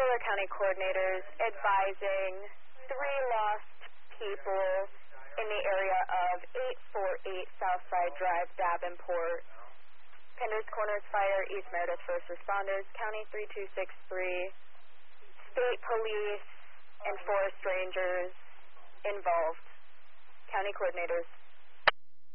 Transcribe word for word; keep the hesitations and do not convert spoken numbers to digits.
Taylor County coordinators advising three lost people in the area of eight forty-eight Southside Drive, Davenport. Pender's Corners Fire, East Meredith First Responders, County three two six three, State Police, and Forest Rangers involved. County coordinators.